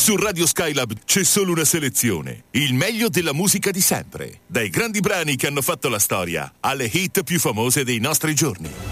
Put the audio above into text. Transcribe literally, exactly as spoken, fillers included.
Su Radio Skylab c'è solo una selezione, il meglio della musica di sempre, dai grandi brani che hanno fatto la storia alle hit più famose dei nostri giorni.